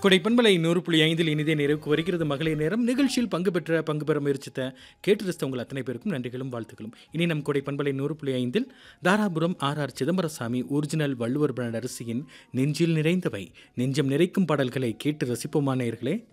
கொடைப்பண்பலை 100.5 இனிதே நிறைவுக்கு வருகிறது மகளிர் நேரம். நிகழ்ச்சியில் பங்கு பெற முயற்சித்த கேட்டு ரசித்த உங்கள் அத்தனை பேருக்கும் நன்றிகளும் வாழ்த்துக்களும். இனி நம் கொடைப்பண்பலை 100.5 Dharapuram R Chidambarasamy original Valluvar brand அரிசியின் நெஞ்சில் நிறைந்தவை நெஞ்சம் நிறைக்கும் பாடல்களை கேட்டு ரசிப்போமா நேயர்களே.